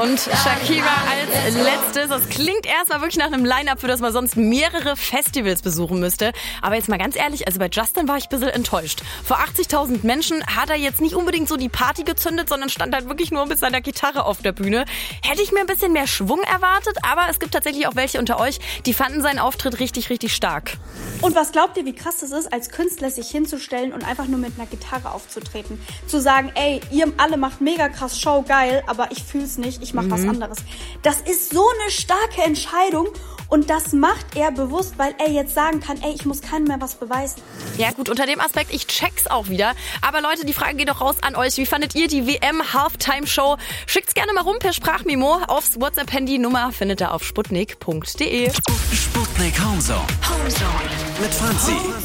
Und Shakira als letztes. Das klingt erstmal wirklich nach einem Line-Up, für das man sonst mehrere Festivals besuchen müsste. Aber jetzt mal ganz ehrlich, also bei Justin war ich ein bisschen enttäuscht. Vor 80.000 Menschen hat er jetzt nicht unbedingt so die Party gezündet, sondern stand halt wirklich nur mit seiner Gitarre auf der Bühne. Hätte ich mir ein bisschen mehr Schwung erwartet, aber es gibt tatsächlich auch welche unter euch, die fanden seinen Auftritt richtig, richtig stark. Und was glaubt ihr, wie krass es ist, als Künstler sich hinzustellen und einfach nur mit einer Gitarre aufzutreten? Zu sagen, ey, ihr alle macht mega krass Show, geil, aber ich fühl's nicht, ich mach was anderes. Das ist so eine starke Entscheidung und das macht er bewusst, weil er jetzt sagen kann, ey, ich muss keinem mehr was beweisen. Ja gut, unter dem Aspekt, ich check's auch wieder. Aber Leute, die Frage geht doch raus an euch. Wie fandet ihr die WM-Halftime-Show? Schickt's gerne mal rum per Sprachmemo aufs WhatsApp-Handy. Nummer findet ihr auf sputnik.de. Sputnik Homezone mit Franzi.